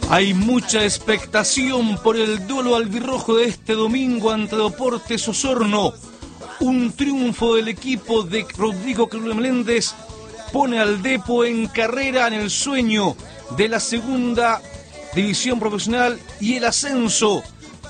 Hay mucha expectación por el duelo albirrojo de este domingo ante Deportes Osorno. Un triunfo del equipo de Rodrigo Carlos Meléndez pone al Depo en carrera en el sueño de la segunda división profesional y el ascenso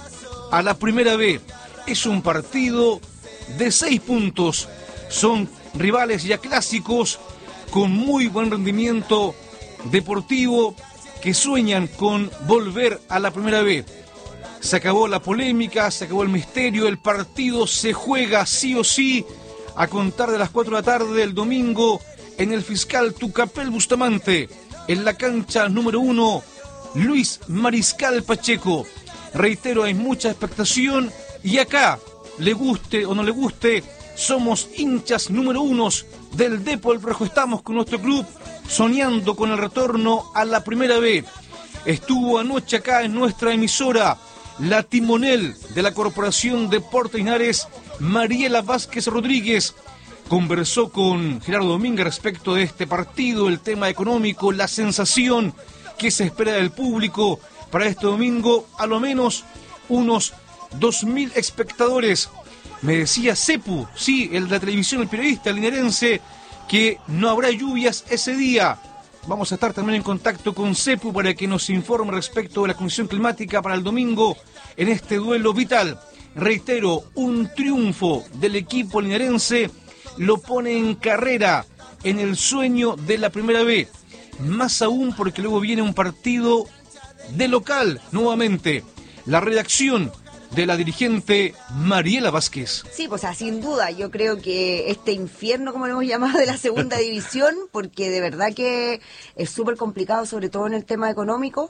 a la primera B. Es un partido de 6 puntos. Son rivales ya clásicos con muy buen rendimiento deportivo que sueñan con volver a la primera B. Se acabó la polémica, se acabó el misterio, el partido se juega sí o sí a contar de las 4 de la tarde del domingo en el Fiscal Tucapel Bustamante, en la cancha número 1, Luis Mariscal Pacheco. Reitero, hay mucha expectación y acá, le guste o no le guste, somos hinchas número 1 del Depo El Rojo. Estamos con nuestro club soñando con el retorno a la primera B. Estuvo anoche acá en nuestra emisora la timonel de la Corporación Deportes Linares, Mariela Vázquez Rodríguez. Conversó con Gerardo Domínguez respecto de este partido, el tema económico, la sensación que se espera del público para este domingo, a lo menos unos 2.000 espectadores. Me decía Cepu, sí, el de la televisión, el periodista, el linarense, que no habrá lluvias ese día. Vamos a estar también en contacto con Cepu para que nos informe respecto de la condición climática para el domingo en este duelo vital. Reitero, un triunfo del equipo linarense lo pone en carrera en el sueño de la primera B. Más aún porque luego viene un partido de local nuevamente. La redacción de la dirigente Mariela Vázquez. Sí, pues sin duda, yo creo que este infierno, como lo hemos llamado, de la segunda división, porque de verdad que es súper complicado, sobre todo en el tema económico,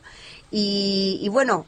y bueno,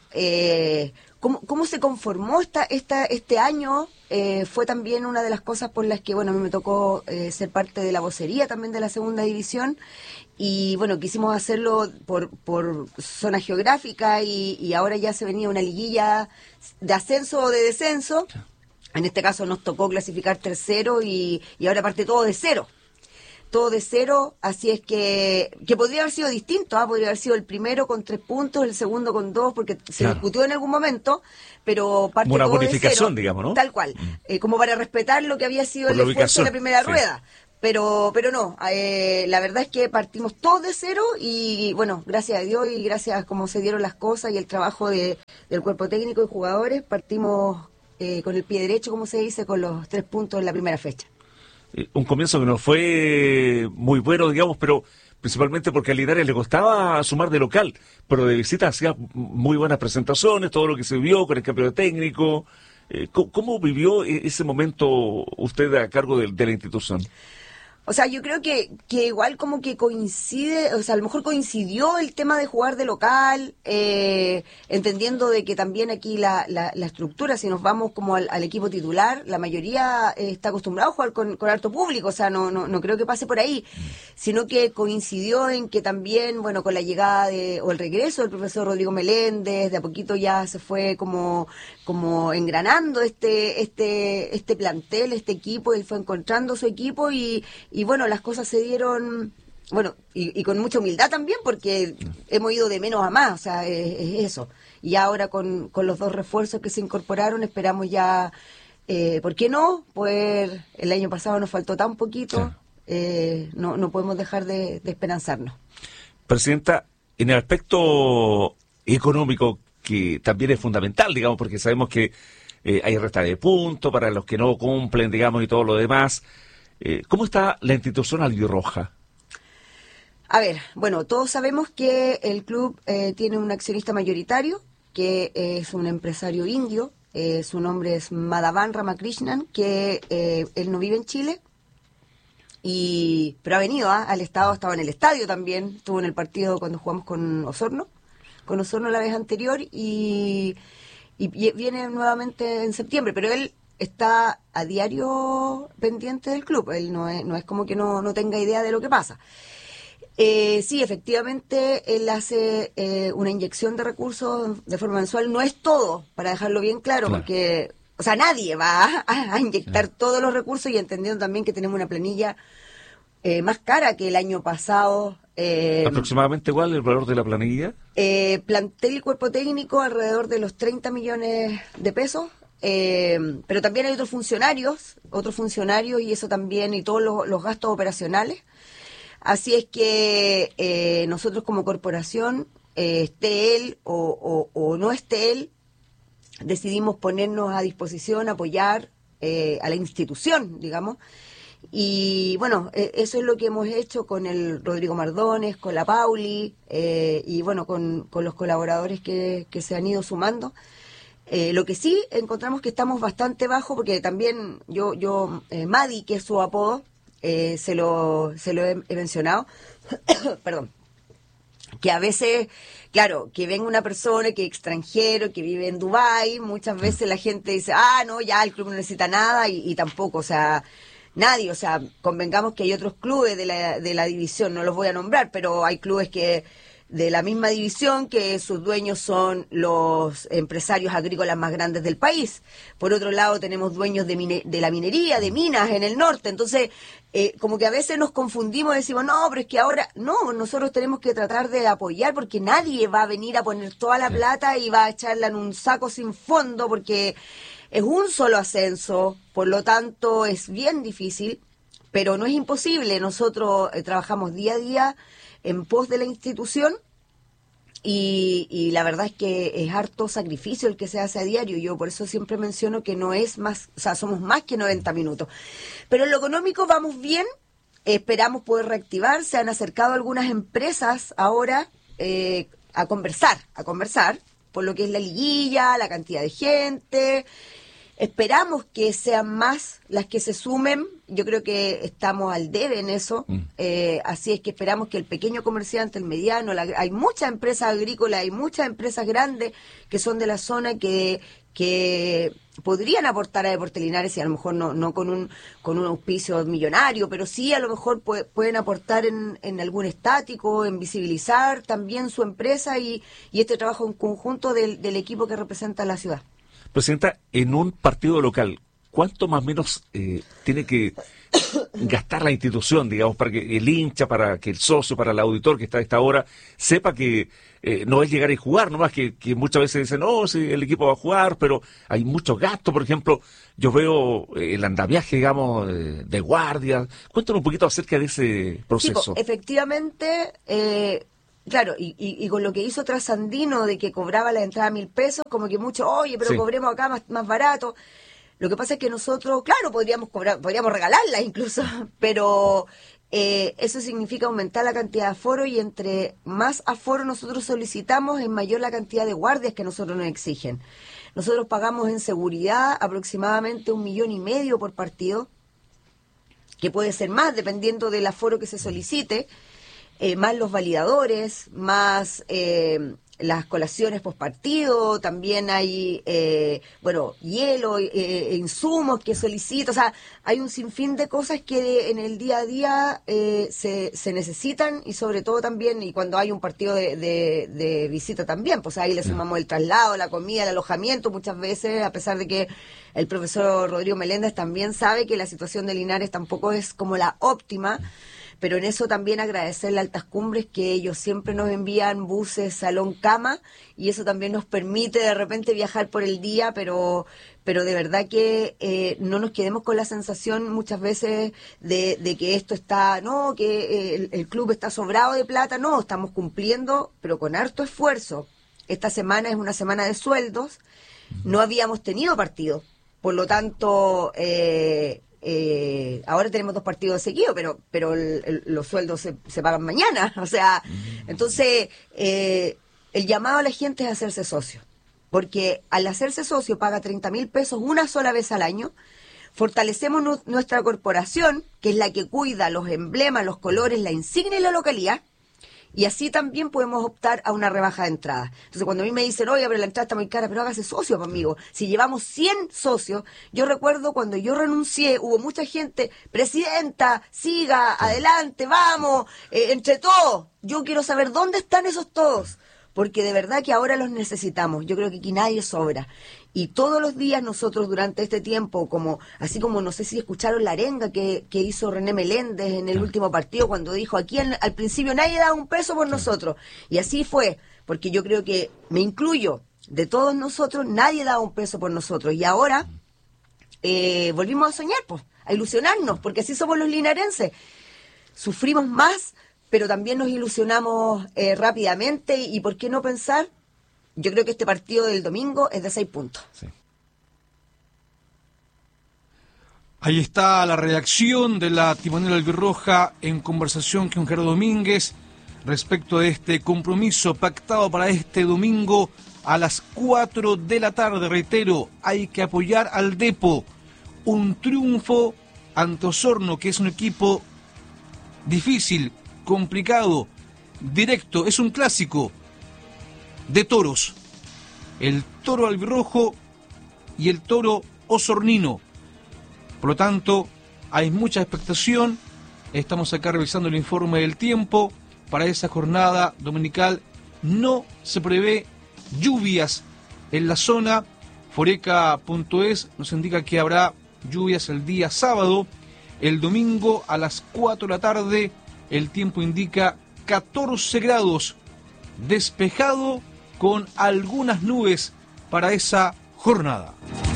¿cómo se conformó este año? Fue también una de las cosas por las que, bueno, a mí me tocó ser parte de la vocería también de la segunda división, y bueno, quisimos hacerlo por zona geográfica y ahora ya se venía una liguilla de ascenso o de descenso. En este caso nos tocó clasificar tercero y ahora parte todo de cero. Todo de cero, así es que podría haber sido distinto, podría haber sido el primero con 3 puntos, el segundo con 2, porque se discutió en algún momento, pero parte una todo bonificación, de cero, digamos, ¿no? Tal cual, como para respetar lo que había sido el esfuerzo de la primera rueda. Pero no, la verdad es que partimos todos de cero y bueno, gracias a Dios y gracias a cómo se dieron las cosas y el trabajo del cuerpo técnico y jugadores, partimos con el pie derecho, como se dice, con los 3 puntos en la primera fecha. Un comienzo que no fue muy bueno, digamos, pero principalmente porque a Linares le costaba sumar de local, pero de visita hacía muy buenas presentaciones, todo lo que se vio con el cambio de técnico. ¿Cómo vivió ese momento usted a cargo de la institución? O sea, yo creo que igual como que coincide, o sea, a lo mejor coincidió el tema de jugar de local, entendiendo de que también aquí la estructura, si nos vamos como al equipo titular, la mayoría está acostumbrado a jugar con harto público, o sea, no creo que pase por ahí, sino que coincidió en que también, bueno, con la llegada o el regreso del profesor Rodrigo Meléndez, de a poquito ya se fue como engranando este plantel, este equipo, él fue encontrando su equipo y bueno, las cosas se dieron, bueno, y con mucha humildad también, porque hemos ido de menos a más, o sea, es eso. Y ahora con los 2 refuerzos que se incorporaron, esperamos ya, ¿por qué no? Pues el año pasado nos faltó tan poquito, no podemos dejar de esperanzarnos. Presidenta, en el aspecto económico, que también es fundamental, digamos, porque sabemos que hay resta de puntos para los que no cumplen, digamos, y todo lo demás. ¿Cómo está la institución albirroja? A ver, bueno, todos sabemos que el club tiene un accionista mayoritario, que es un empresario indio, su nombre es Madhavan Ramakrishnan, que él no vive en Chile, pero ha venido al estado, ha estado en el estadio también, estuvo en el partido cuando jugamos con Osorno la vez anterior y viene nuevamente en septiembre, pero él está a diario pendiente del club, él no es como que no tenga idea de lo que pasa. Sí, efectivamente, él hace una inyección de recursos de forma mensual, no es todo, para dejarlo bien claro. Porque, o sea, nadie va a inyectar todos los recursos y entendiendo también que tenemos una planilla más cara que el año pasado, ¿Aproximadamente igual el valor de la planilla? Plantel y cuerpo técnico alrededor de los 30 millones de pesos. Pero también hay otros funcionarios y eso también, y todos los gastos operacionales. Así es que nosotros como corporación, esté él o no esté él, decidimos ponernos a disposición, apoyar a la institución, digamos. Y bueno, eso es lo que hemos hecho con el Rodrigo Mardones, con la Pauli, y bueno, con los colaboradores que se han ido sumando. Lo que sí encontramos que estamos bastante bajo, porque también Madi, que es su apodo, se lo he mencionado, perdón, que a veces, claro, que venga una persona que es extranjero, que vive en Dubái, muchas veces la gente dice, no, ya el club no necesita nada, y tampoco, o sea, nadie, o sea, convengamos que hay otros clubes de la división, no los voy a nombrar, pero hay clubes que de la misma división que sus dueños son los empresarios agrícolas más grandes del país. Por otro lado, tenemos dueños de la minería, de minas en el norte. Entonces, como que a veces nos confundimos y decimos, no, pero es que ahora, no, nosotros tenemos que tratar de apoyar, porque nadie va a venir a poner toda la plata y va a echarla en un saco sin fondo, porque es un solo ascenso, por lo tanto es bien difícil, pero no es imposible. Nosotros trabajamos día a día en pos de la institución, y la verdad es que es harto sacrificio el que se hace a diario. Yo por eso siempre menciono que no es más, o sea, somos más que 90 minutos. Pero en lo económico vamos bien, esperamos poder reactivar. Se han acercado algunas empresas ahora a conversar, por lo que es la liguilla, la cantidad de gente. Esperamos que sean más las que se sumen. Yo creo que estamos al debe en eso. Así es que esperamos que el pequeño comerciante, el mediano, hay muchas empresas agrícolas, hay muchas empresas grandes que son de la zona que podrían aportar a Deportes Linares, y a lo mejor no con un auspicio millonario, pero sí a lo mejor pueden aportar en algún estático, en visibilizar también su empresa y este trabajo en conjunto del equipo que representa a la ciudad. Presidenta, en un partido local, ¿cuánto más o menos tiene que gastar la institución, digamos, para que el hincha, para que el socio, para el auditor que está a esta hora, sepa que no es llegar y jugar, nomás que muchas veces dicen, no, sí, el equipo va a jugar, pero hay muchos gastos? Por ejemplo, yo veo el andamiaje, digamos, de guardia. Cuéntanos un poquito acerca de ese proceso. Sí, efectivamente, claro, y con lo que hizo Trasandino de que cobraba la entrada 1.000 pesos, como que muchos, oye, pero sí, cobremos acá más barato. Lo que pasa es que nosotros, claro, podríamos regalarlas incluso, pero eso significa aumentar la cantidad de aforo, y entre más aforo nosotros solicitamos, es mayor la cantidad de guardias que nosotros nos exigen. Nosotros pagamos en seguridad aproximadamente 1,5 millones por partido, que puede ser más dependiendo del aforo que se solicite. Más los validadores, más las colaciones postpartido, también hay, hielo, insumos que solicito, o sea, hay un sinfín de cosas que en el día a día se necesitan, y sobre todo también, y cuando hay un partido de visita también, pues ahí le sumamos el traslado, la comida, el alojamiento, muchas veces, a pesar de que el profesor Rodrigo Meléndez también sabe que la situación de Linares tampoco es como la óptima. Pero en eso también agradecerle a Altas Cumbres, que ellos siempre nos envían buses, salón, cama, y eso también nos permite de repente viajar por el día, pero de verdad que no nos quedemos con la sensación muchas veces de que esto está, no, que el club está sobrado de plata. No, estamos cumpliendo, pero con harto esfuerzo. Esta semana es una semana de sueldos, no habíamos tenido partido, por lo tanto... ahora tenemos 2 partidos seguidos, pero los sueldos se pagan mañana, o sea, entonces el llamado a la gente es hacerse socio, porque al hacerse socio paga 30,000 pesos una sola vez al año. Fortalecemos nuestra corporación, que es la que cuida los emblemas, los colores, la insignia y la localidad, y así también podemos optar a una rebaja de entrada. Entonces, cuando a mí me dicen, oye, pero la entrada está muy cara, pero hágase socio, amigo. Si llevamos 100 socios, yo recuerdo cuando yo renuncié, hubo mucha gente, presidenta, siga, adelante, vamos, entre todos. Yo quiero saber dónde están esos todos, porque de verdad que ahora los necesitamos. Yo creo que aquí nadie sobra. Y todos los días nosotros durante este tiempo, así como no sé si escucharon la arenga que hizo René Meléndez en el último partido, cuando dijo, aquí al principio nadie daba un peso por nosotros. Y así fue, porque yo creo que, me incluyo, de todos nosotros, nadie daba un peso por nosotros. Y ahora volvimos a soñar, pues, a ilusionarnos, porque así somos los linarenses. Sufrimos más, pero también nos ilusionamos rápidamente, y ¿por qué no pensar? Yo creo que este partido del domingo es de 6 puntos. Sí. Ahí está la reacción de la timonera albirroja en conversación con Gerardo Domínguez respecto de este compromiso pactado para este domingo a las 4 de la tarde. Reitero, hay que apoyar al Depo. Un triunfo ante Osorno, que es un equipo difícil, complicado, directo, es un clásico de toros, el toro albirrojo y el toro osornino. Por lo tanto, hay mucha expectación. Estamos acá revisando el informe del tiempo para esa jornada dominical. No se prevé lluvias en la zona. Foreca.es nos indica que habrá lluvias el día sábado. El domingo a las 4 de la tarde el tiempo indica 14 grados, despejado con algunas nubes para esa jornada.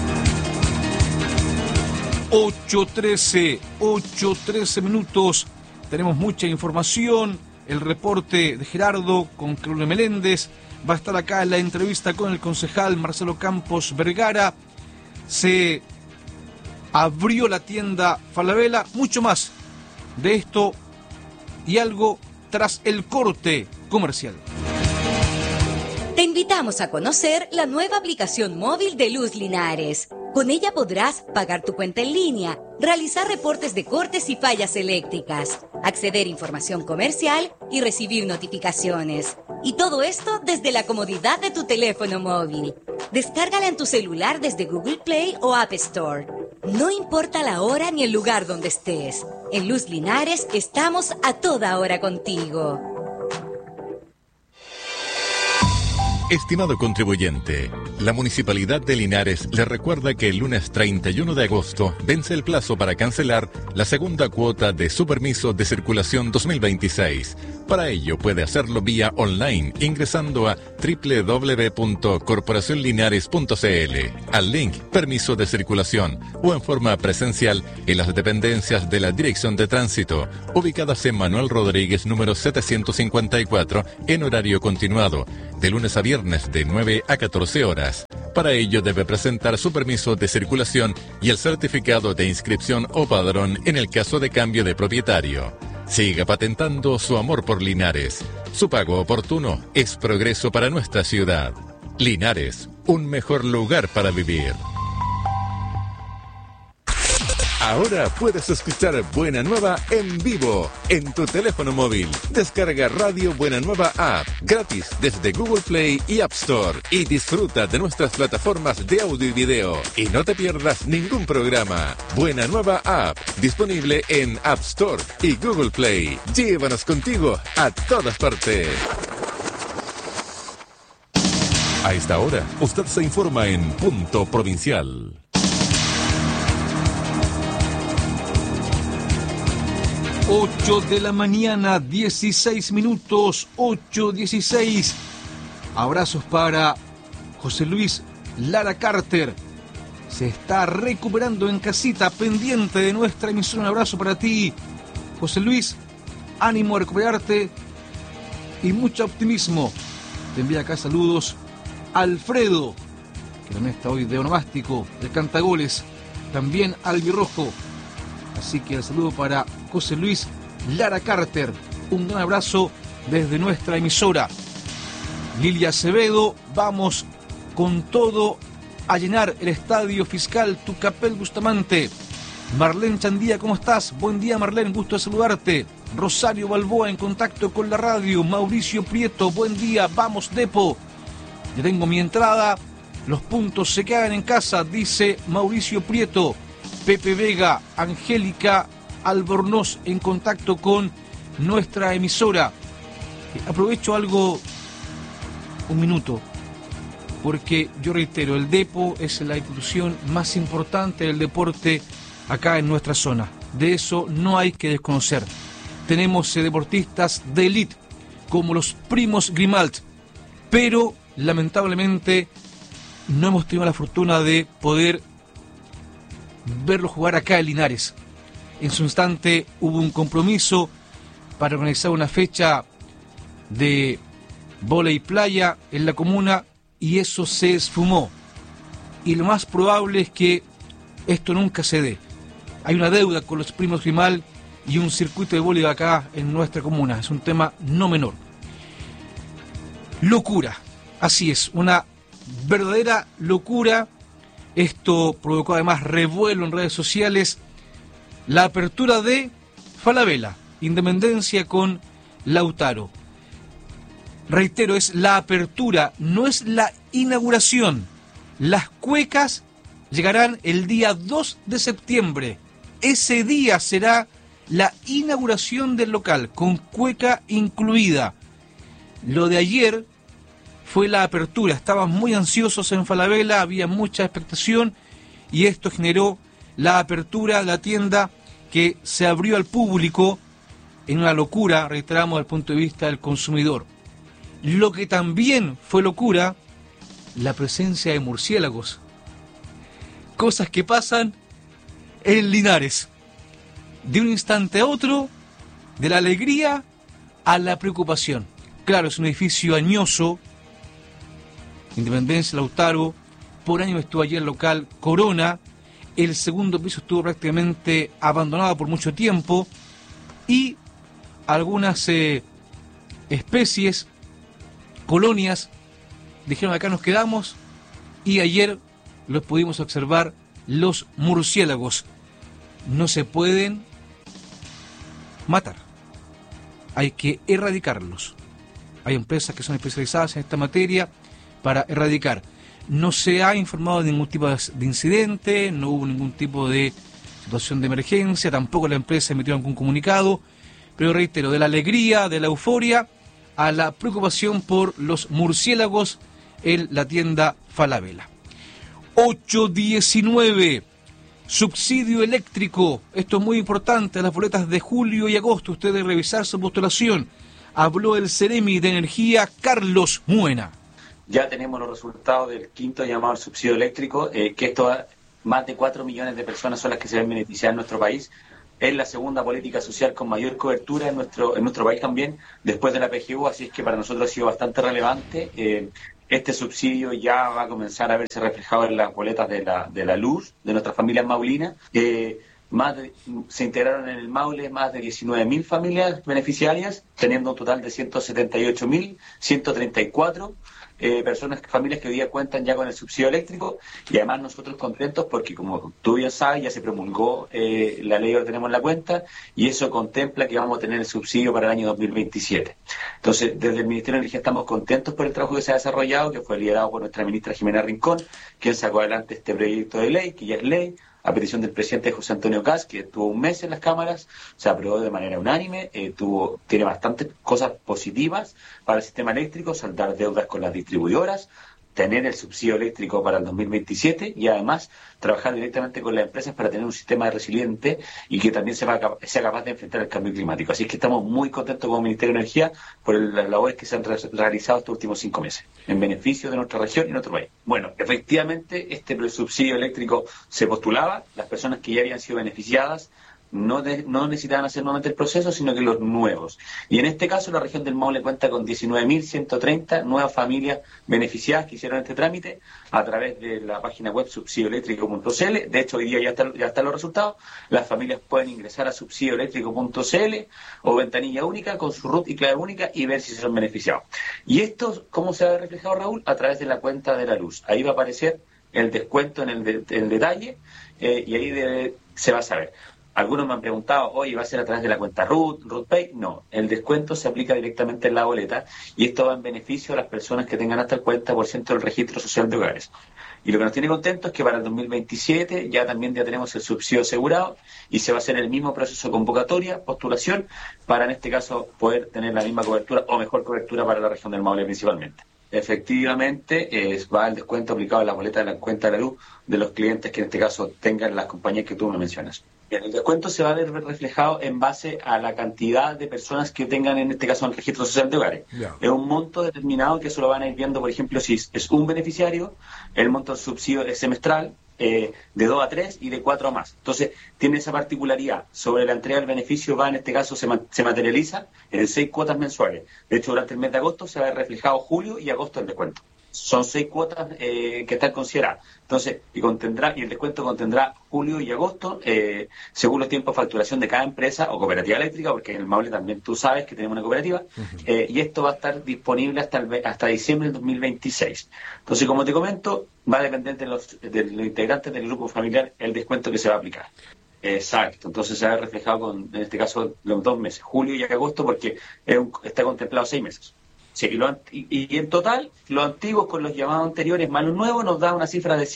8:13 minutos. Tenemos mucha información. El reporte de Gerardo con Carolina Meléndez. Va a estar acá en la entrevista con el concejal Marcelo Campos Vergara. Se abrió la tienda Falabella. Mucho más de esto y algo tras el corte comercial. Te invitamos a conocer la nueva aplicación móvil de Luz Linares. Con ella podrás pagar tu cuenta en línea, realizar reportes de cortes y fallas eléctricas, acceder a información comercial y recibir notificaciones. Y todo esto desde la comodidad de tu teléfono móvil. Descárgala en tu celular desde Google Play o App Store. No importa la hora ni el lugar donde estés. En Luz Linares estamos a toda hora contigo. Estimado contribuyente, la Municipalidad de Linares le recuerda que el lunes 31 de agosto vence el plazo para cancelar la segunda cuota de su permiso de circulación 2026. Para ello puede hacerlo vía online ingresando a www.corporacionlinares.cl al link Permiso de Circulación o en forma presencial en las dependencias de la Dirección de Tránsito, ubicadas en Manuel Rodríguez número 754 en horario continuado, de lunes a viernes de 9 a 14 horas. Para ello debe presentar su permiso de circulación y el certificado de inscripción o padrón en el caso de cambio de propietario. Siga patentando su amor por Linares. Su pago oportuno es progreso para nuestra ciudad. Linares, un mejor lugar para vivir. Ahora puedes escuchar Buena Nueva en vivo en tu teléfono móvil. Descarga Radio Buena Nueva App gratis desde Google Play y App Store y disfruta de nuestras plataformas de audio y video. Y no te pierdas ningún programa. Buena Nueva App, disponible en App Store y Google Play. Llévanos contigo a todas partes. A esta hora, usted se informa en Punto Provincial. 8 de la mañana, 16 minutos, 8:16. Abrazos para José Luis Lara Carter. Se está recuperando en casita, pendiente de nuestra emisión. Un abrazo para ti, José Luis. Ánimo a recuperarte y mucho optimismo. Te envía acá saludos Alfredo, que también está hoy de onomástico, el cantagoles, también albirrojo. Así que el saludo para José Luis Lara Carter. Un gran abrazo desde nuestra emisora. Lilia Acevedo, vamos con todo a llenar el Estadio Fiscal Tucapel Bustamante. Marlene Chandía, ¿cómo estás? Buen día, Marlene, gusto de saludarte. Rosario Balboa en contacto con la radio. Mauricio Prieto, buen día, vamos Depo. Ya tengo mi entrada, los puntos se quedan en casa, dice Mauricio Prieto. Pepe Vega, Angélica Albornoz en contacto con nuestra emisora. Aprovecho algo un minuto, porque yo reitero, el Depo es la institución más importante del deporte acá en nuestra zona. De eso no hay que desconocer. Tenemos deportistas de élite, como los primos Grimalt, pero lamentablemente no hemos tenido la fortuna de poder verlo jugar acá en Linares. En su instante hubo un compromiso para organizar una fecha de vóley playa en la comuna y eso se esfumó. Y lo más probable es que esto nunca se dé. Hay una deuda con los primos Grimal y un circuito de vóley acá en nuestra comuna. Es un tema no menor. Locura. Así es, una verdadera locura. Esto provocó además revuelo en redes sociales. La apertura de Falabella, Independencia con Lautaro. Reitero, es la apertura, no es la inauguración. Las cuecas llegarán el día 2 de septiembre. Ese día será la inauguración del local, con cueca incluida. Lo de ayer fue la apertura. Estaban muy ansiosos en Falabella, había mucha expectación y esto generó la apertura de la tienda que se abrió al público en una locura, reiteramos, desde el punto de vista del consumidor. Lo que también fue locura, la presencia de murciélagos. Cosas que pasan en Linares. De un instante a otro, de la alegría a la preocupación. Claro, es un edificio añoso, Independencia, Lautaro. Por año estuvo allí el local Corona. El segundo piso estuvo prácticamente abandonado por mucho tiempo. Y algunas especies, colonias, dijeron acá nos quedamos. Y ayer los pudimos observar, los murciélagos. No se pueden matar. Hay que erradicarlos. Hay empresas que son especializadas en esta materia para erradicar. No se ha informado de ningún tipo de incidente, no hubo ningún tipo de situación de emergencia, tampoco la empresa emitió ningún comunicado, pero reitero, de la alegría, de la euforia, a la preocupación por los murciélagos en la tienda Falabella. 8.19, subsidio eléctrico, esto es muy importante, las boletas de julio y agosto, usted debe revisar su postulación. Habló el Ceremi de Energía, Carlos Muena. Ya tenemos los resultados del quinto llamado al subsidio eléctrico, que esto más de 4 millones de personas son las que se ven beneficiadas en nuestro país. Es la segunda política social con mayor cobertura en nuestro país también, después de la PGU, así es que para nosotros ha sido bastante relevante. Este subsidio ya va a comenzar a verse reflejado en las boletas de la luz de nuestras familias maulinas. Se integraron en el Maule más de 19.000 familias beneficiarias, teniendo un total de 178.134 familias que hoy día cuentan ya con el subsidio eléctrico, y además nosotros contentos porque, como tú bien sabes, ya se promulgó la ley que tenemos en la cuenta, y eso contempla que vamos a tener el subsidio para el año 2027. Entonces, desde el Ministerio de Energía estamos contentos por el trabajo que se ha desarrollado, que fue liderado por nuestra ministra Jimena Rincón, quien sacó adelante este proyecto de ley, que ya es ley, a petición del presidente José Antonio Kast, que estuvo un mes en las cámaras, se aprobó de manera unánime, tiene bastantes cosas positivas para el sistema eléctrico, saldar deudas con las distribuidoras, tener el subsidio eléctrico para el 2027 y además trabajar directamente con las empresas para tener un sistema resiliente y que también sea capaz de enfrentar el cambio climático. Así que estamos muy contentos como Ministerio de Energía por las labores que se han realizado estos últimos 5 meses en beneficio de nuestra región y nuestro país. Bueno, efectivamente este subsidio eléctrico se postulaba, las personas que ya habían sido beneficiadas no necesitaban hacer nuevamente el proceso, sino que los nuevos. Y en este caso la región del Maule cuenta con 19.130 nuevas familias beneficiadas que hicieron este trámite a través de la página web subsidioeléctrico.cl. De hecho, hoy día ya están los resultados. Las familias pueden ingresar a subsidioeléctrico.cl o ventanilla única con su RUT y clave única y ver si se son beneficiados. Y esto, ¿cómo se ha reflejado, Raúl? A través de la cuenta de la luz. Ahí va a aparecer el descuento en el detalle y ahí se va a saber. Algunos me han preguntado, oye, ¿va a ser a través de la cuenta RUT Pay? No, el descuento se aplica directamente en la boleta y esto va en beneficio a las personas que tengan hasta el 40% del registro social de hogares. Y lo que nos tiene contentos es que para el 2027 ya tenemos el subsidio asegurado y se va a hacer el mismo proceso de convocatoria, postulación, para en este caso poder tener la misma cobertura o mejor cobertura para la región del Maule principalmente. Efectivamente, va el descuento aplicado a la boleta de la cuenta de la luz de los clientes que en este caso tengan las compañías que tú me mencionas. Bien, el descuento se va a ver reflejado en base a la cantidad de personas que tengan en este caso en el registro social de hogares. Ya. Es un monto determinado que eso lo van a ir viendo, por ejemplo, si es un beneficiario, el monto del subsidio es semestral, de 2 a 3 y de 4 a más. Entonces, tiene esa particularidad. Sobre la entrega del beneficio va, en este caso, se materializa en 6 cuotas mensuales. De hecho, durante el mes de agosto se va a ver reflejado julio y agosto el descuento. Son 6 cuotas que están consideradas. Entonces, y el descuento contendrá julio y agosto, según los tiempos de facturación de cada empresa o cooperativa eléctrica, porque en el Maule también tú sabes que tenemos una cooperativa, y esto va a estar disponible hasta diciembre del 2026. Entonces, como te comento, va a depender de los integrantes del grupo familiar el descuento que se va a aplicar. Exacto, entonces se va a ver reflejado en este caso los 2 meses, julio y agosto, porque está contemplado 6 meses. Sí, y en total, los antiguos con los llamados anteriores más los nuevos nos da una cifra de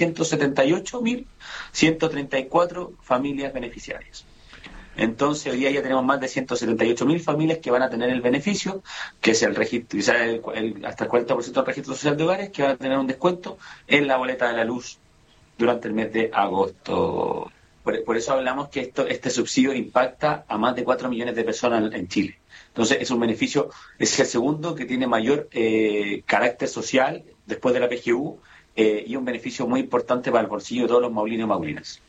178.134 familias beneficiarias. Entonces, hoy día ya tenemos más de 178.000 familias que van a tener el beneficio, que es el registro, hasta el 40% del registro social de hogares, que van a tener un descuento en la boleta de la luz durante el mes de agosto. Por eso hablamos que este subsidio impacta a más de 4 millones de personas en Chile. Entonces, es un beneficio, es el segundo que tiene mayor carácter social después de la PGU, y un beneficio muy importante para el bolsillo de todos los maulinos y maulinas.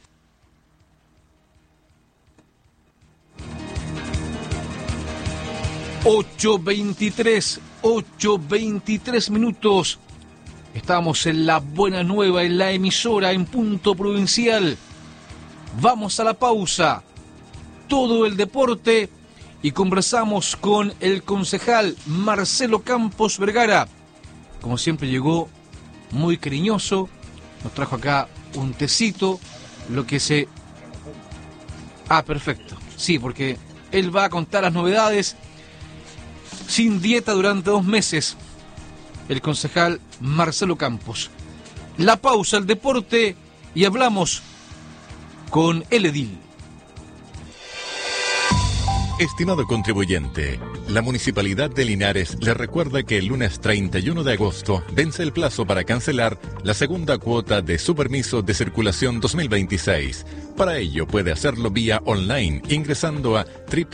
...8:23 minutos. Estamos en La Buena Nueva, en la emisora, en Punto Provincial. Vamos a la pausa. Todo el deporte... y conversamos con el concejal Marcelo Campos Vergara. Como siempre llegó muy cariñoso, nos trajo acá un tecito, perfecto, sí, porque él va a contar las novedades, sin dieta durante 2 meses, el concejal Marcelo Campos. La pausa, el deporte, y hablamos con el edil. Estimado contribuyente, la Municipalidad de Linares le recuerda que el lunes 31 de agosto vence el plazo para cancelar la segunda cuota de su permiso de circulación 2026. Para ello puede hacerlo vía online ingresando a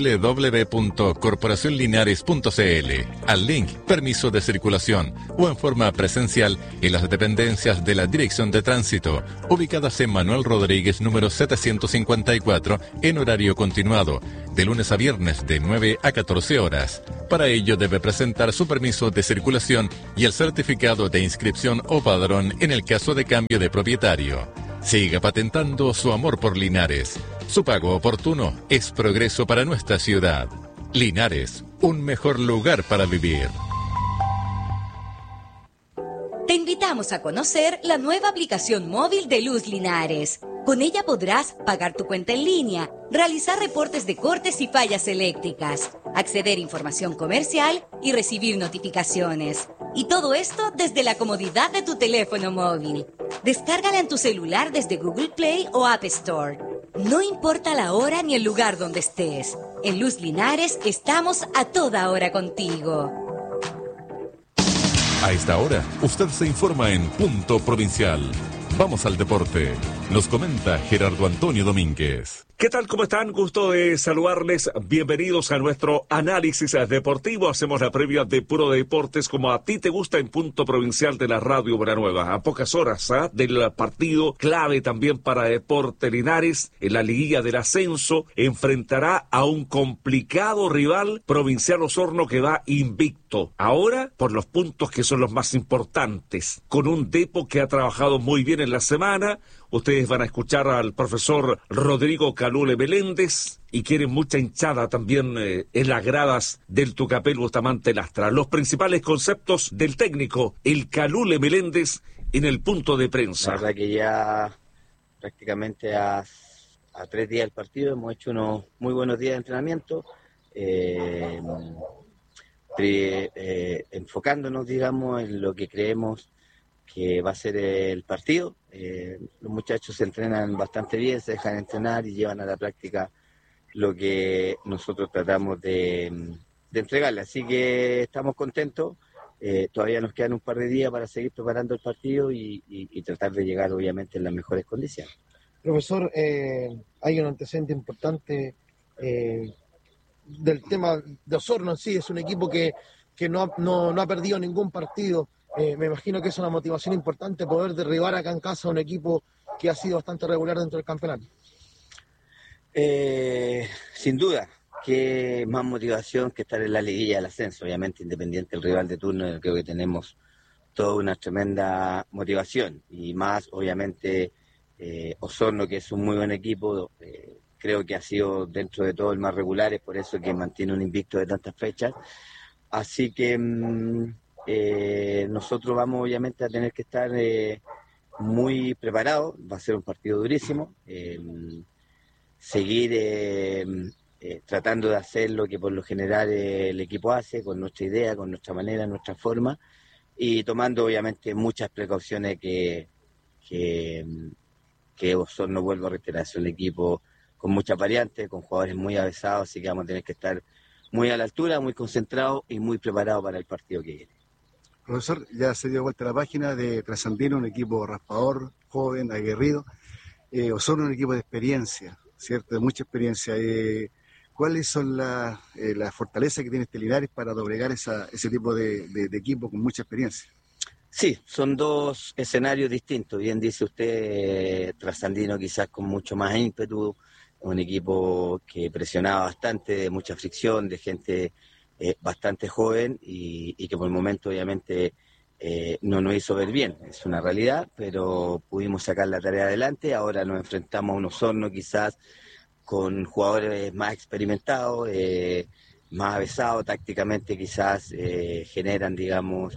www.corporacionlinares.cl al link Permiso de Circulación o en forma presencial en las dependencias de la Dirección de Tránsito, ubicadas en Manuel Rodríguez número 754 en horario continuado, de lunes a viernes de 9 a 14 horas. Para ello debe presentar su permiso de circulación y el certificado de inscripción o padrón en el caso de cambio de propietario. Siga patentando su amor por Linares. Su pago oportuno es progreso para nuestra ciudad. Linares, un mejor lugar para vivir. Te invitamos a conocer la nueva aplicación móvil de Luz Linares. Con ella podrás pagar tu cuenta en línea, realizar reportes de cortes y fallas eléctricas, acceder a información comercial y recibir notificaciones. Y todo esto desde la comodidad de tu teléfono móvil. Descárgala en tu celular desde Google Play o App Store. No importa la hora ni el lugar donde estés. En Luz Linares estamos a toda hora contigo. A esta hora, usted se informa en Punto Provincial. Vamos al deporte. Nos comenta Gerardo Antonio Domínguez. ¿Qué tal? ¿Cómo están? Gusto de saludarles. Bienvenidos a nuestro análisis deportivo. Hacemos la previa de Puro Deportes como a ti te gusta en Punto Provincial de la Radio Buena Nueva. A pocas horas del partido clave también para Deportes Linares en la liguilla del ascenso, enfrentará a un complicado rival, Provincial Osorno, que va invicto. Ahora por los puntos que son los más importantes, con un Depo que ha trabajado muy bien en la semana. Ustedes van a escuchar al profesor Rodrigo Calule Meléndez y quieren mucha hinchada también en las gradas del Tucapel Bustamante Lastra. Los principales conceptos del técnico, el Calule Meléndez, en el punto de prensa. La verdad que ya prácticamente a 3 días del partido hemos hecho unos muy buenos días de entrenamiento, enfocándonos, digamos, en lo que creemos que va a ser el partido. Los muchachos se entrenan bastante bien, se dejan entrenar y llevan a la práctica lo que nosotros tratamos de entregarle. Así que estamos contentos. todavía nos quedan un par de días para seguir preparando el partido y tratar de llegar obviamente en las mejores condiciones. Profesor, hay un antecedente importante del tema de Osorno en sí. Es un equipo que no ha perdido ningún partido. Me imagino que es una motivación importante poder derribar acá en casa a un equipo que ha sido bastante regular dentro del campeonato. Sin duda, que más motivación que estar en la liguilla del ascenso. Obviamente, independiente del rival de turno, creo que tenemos toda una tremenda motivación. Y más, obviamente, Osorno, que es un muy buen equipo, creo que ha sido dentro de todo el más regular, es por eso que mantiene un invicto de tantas fechas. Así que nosotros vamos obviamente a tener que estar muy preparados. Va a ser un partido durísimo. Seguir tratando de hacer lo que por lo general el equipo hace, con nuestra idea, con nuestra manera, nuestra forma, y tomando obviamente muchas precauciones que Osorno, vuelvo a reiterar, es un equipo con muchas variantes, con jugadores muy avesados, así que vamos a tener que estar muy a la altura, muy concentrados y muy preparados para el partido que viene. Profesor, ya se dio vuelta la página de Trasandino, un equipo raspador, joven, aguerrido. Osorno, un equipo de experiencia, ¿cierto? De mucha experiencia. ¿Cuáles son las fortalezas que tiene Linares para doblegar ese tipo de equipo con mucha experiencia? Sí, son dos escenarios distintos. Bien dice usted, Trasandino quizás con mucho más ímpetu, un equipo que presionaba bastante, de mucha fricción, de gente bastante joven y que por el momento obviamente no nos hizo ver bien. Es una realidad, pero pudimos sacar la tarea adelante. Ahora nos enfrentamos a un Osorno quizás con jugadores más experimentados, más avesados, tácticamente quizás generan, digamos,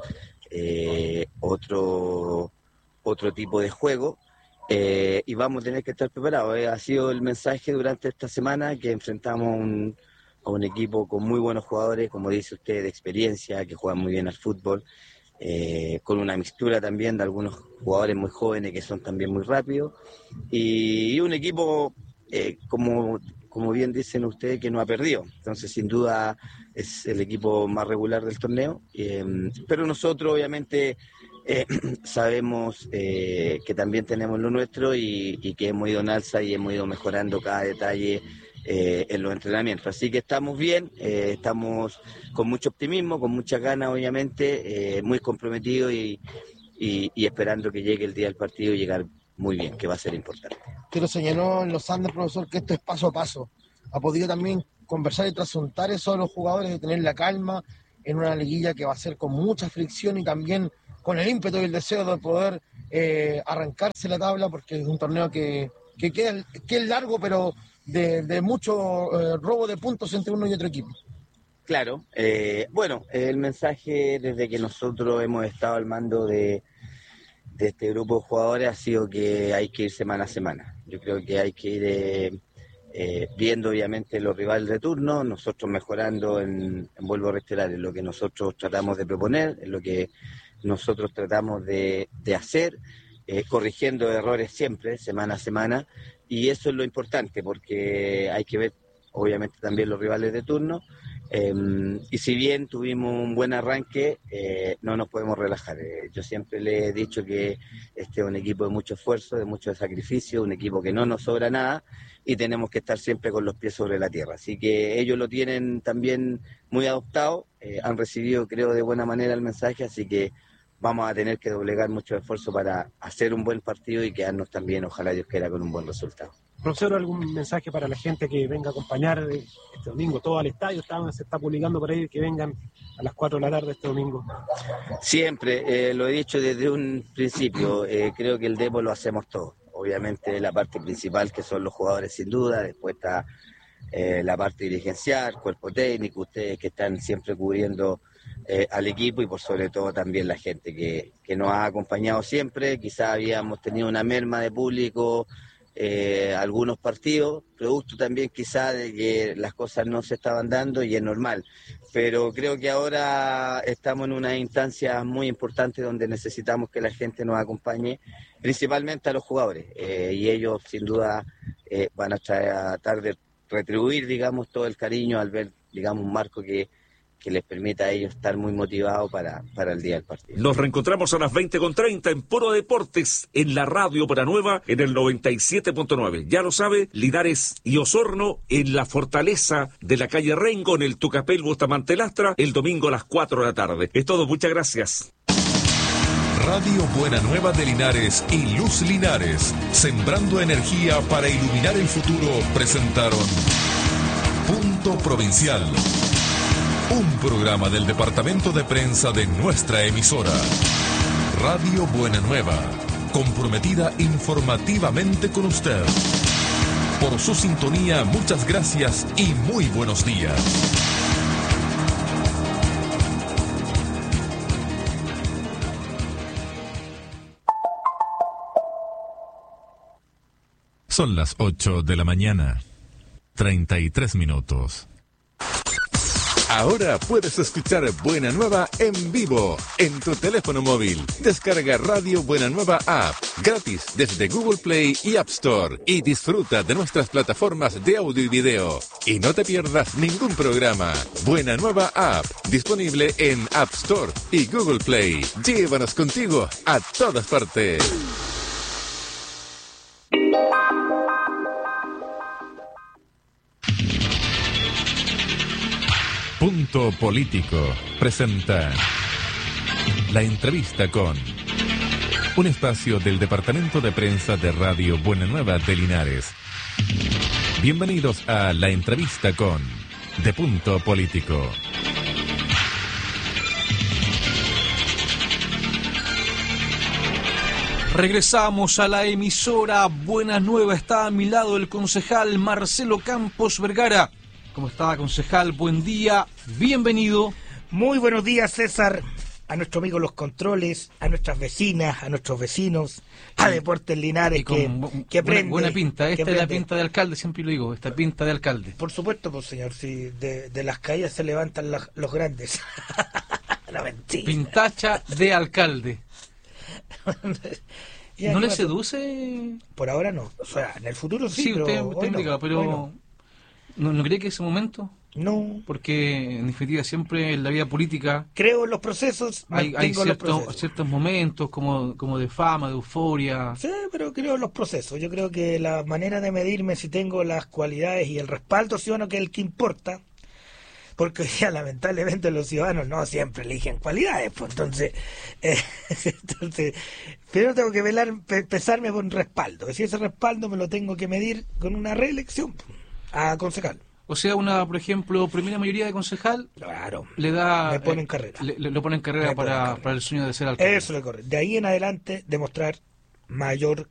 otro tipo de juego, y vamos a tener que estar preparados. Ha sido el mensaje durante esta semana que enfrentamos a un equipo con muy buenos jugadores, como dice usted, de experiencia, que juegan muy bien al fútbol, con una mixtura también de algunos jugadores muy jóvenes que son también muy rápidos, y un equipo como bien dicen ustedes, que no ha perdido. Entonces, sin duda, es el equipo más regular del torneo. Pero nosotros, obviamente, sabemos que también tenemos lo nuestro y que hemos ido en alza y hemos ido mejorando cada detalle en los entrenamientos. Así que estamos bien, estamos con mucho optimismo, con muchas ganas, obviamente, muy comprometidos y esperando que llegue el día del partido y llegar muy bien, que va a ser importante. Usted lo señaló en los Andes, profesor, que esto es paso a paso. ¿Ha podido también conversar y trasuntar eso a los jugadores, de tener la calma en una liguilla que va a ser con mucha fricción y también con el ímpetu y el deseo de poder arrancarse la tabla, porque es un torneo que es largo, pero de mucho robo de puntos entre uno y otro equipo? Claro. Bueno, el mensaje desde que nosotros hemos estado al mando de este grupo de jugadores ha sido que hay que ir semana a semana. Yo creo que hay que ir viendo obviamente los rivales de turno, nosotros mejorando vuelvo a reiterar, en lo que nosotros tratamos de proponer, en lo que nosotros tratamos de hacer, corrigiendo errores siempre, semana a semana, y eso es lo importante, porque hay que ver obviamente también los rivales de turno, y si bien tuvimos un buen arranque, no nos podemos relajar. Yo siempre le he dicho que este es un equipo de mucho esfuerzo, de mucho sacrificio, un equipo que no nos sobra nada y tenemos que estar siempre con los pies sobre la tierra. Así que ellos lo tienen también muy adoptado, han recibido, creo, de buena manera el mensaje, así que vamos a tener que doblegar mucho esfuerzo para hacer un buen partido y quedarnos también, ojalá Dios quiera, con un buen resultado. Profesor, ¿algún mensaje para la gente que venga a acompañar este domingo todo al estadio? Se está publicando por ahí que vengan a las 4 de la tarde este domingo. Siempre, lo he dicho desde un principio, creo que el Depo lo hacemos todo. Obviamente la parte principal, que son los jugadores sin duda, después está la parte dirigencial, cuerpo técnico, ustedes que están siempre cubriendo al equipo y por sobre todo también la gente que nos ha acompañado siempre. Quizás habíamos tenido una merma de público algunos partidos, producto también quizá de que las cosas no se estaban dando y es normal, pero creo que ahora estamos en una instancia muy importante donde necesitamos que la gente nos acompañe, principalmente a los jugadores, y ellos sin duda van a tratar de retribuir, digamos, todo el cariño al ver, digamos, un marco que les permita a ellos estar muy motivados para el día del partido. Nos reencontramos a las 20:30 en Puro Deportes, en la Radio Buena Nueva, en el 97.9. Ya lo sabe, Linares y Osorno en la Fortaleza de la calle Rengo, en el Tucapel Bustamante Lastra, el domingo a las 4 de la tarde. Es todo, muchas gracias. Radio Buena Nueva de Linares y Luz Linares, sembrando energía para iluminar el futuro, presentaron Punto Provincial, un programa del departamento de prensa de nuestra emisora. Radio Buena Nueva, comprometida informativamente con usted. Por su sintonía, muchas gracias y muy buenos días. Son las 8 de la mañana, 33 minutos. Ahora puedes escuchar Buena Nueva en vivo en tu teléfono móvil. Descarga Radio Buena Nueva App gratis desde Google Play y App Store y disfruta de nuestras plataformas de audio y video. Y no te pierdas ningún programa. Buena Nueva App, disponible en App Store y Google Play. Llévanos contigo a todas partes. Punto Político presenta La Entrevista con, un espacio del Departamento de Prensa de Radio Buena Nueva de Linares. Bienvenidos a La Entrevista con, de Punto Político. Regresamos a la emisora Buena Nueva. Está a mi lado el concejal Marcelo Campos Vergara. ¿Cómo está, concejal? Buen día, bienvenido. Muy buenos días, César, a nuestro amigo Los Controles, a nuestras vecinas, a nuestros vecinos, a Deportes Linares, que aprende. Buena pinta, esta es la pinta de alcalde, siempre lo digo, esta pinta de alcalde. Por supuesto, pues señor, si de las caídas se levantan los grandes. No, mentira. Pintacha de alcalde. ¿No le pasa? Seduce? Por ahora no, o sea, en el futuro sí, Sí, pero usted me diga, pero... ¿No cree que ese momento? No. Porque, en definitiva, siempre en la vida política... Creo en los procesos, hay los procesos. ciertos momentos como de fama, de euforia. Sí, pero creo en los procesos. Yo creo que la manera de medirme si tengo las cualidades y el respaldo ciudadano, que es el que importa, porque ya lamentablemente los ciudadanos no siempre eligen cualidades, pues entonces pero tengo que pesarme con respaldo. Si ese respaldo me lo tengo que medir con una reelección a concejal. O sea, por ejemplo, primera mayoría de concejal, claro, le da... me pone en carrera. Lo pone en carrera para el sueño de ser alcalde. Eso le corre. De ahí en adelante, demostrar mayor